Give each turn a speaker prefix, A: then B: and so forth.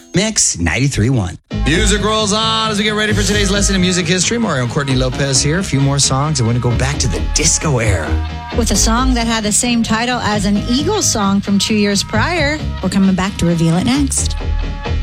A: Mix 93.1. Music rolls on as we get ready for today's lesson in music history. Mario and Courtney Lopez here. A few more songs. I want to go back to the disco era.
B: With a song that had the same title as an Eagles song from 2 years prior. We're coming back to reveal it next.